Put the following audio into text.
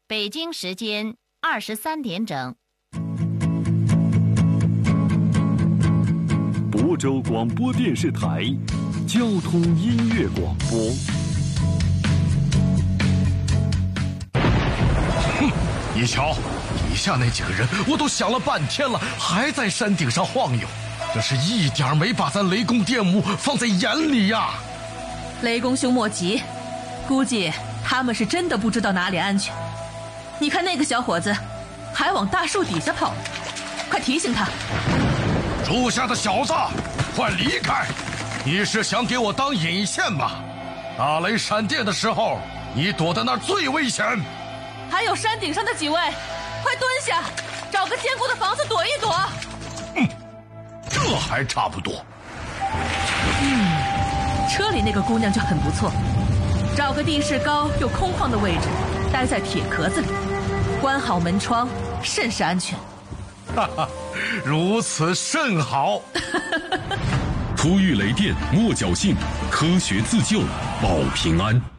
北京时间23点整。 亳州广播电视台交通音乐广播。 哼，你瞧，底下那几个人，我都想了半天了，还在山顶上晃悠，这是一点没把咱雷公电母放在眼里呀。 雷公兄莫急，估计他们是真的不知道哪里安全。你看那个小伙子还往大树底下跑，快提醒他。 树下的小子，快离开！你是想给我当引线吗？打雷闪电的时候，你躲在那儿最危险。 还有山顶上的几位，快蹲下，找个坚固的房子躲一躲。 这还差不多。 车里那个姑娘就很不错，找个地势高又空旷的位置，待在铁壳子里，关好门窗，甚是安全。 哈哈，如此甚好。 突遇雷电莫侥幸，科学自救保平安。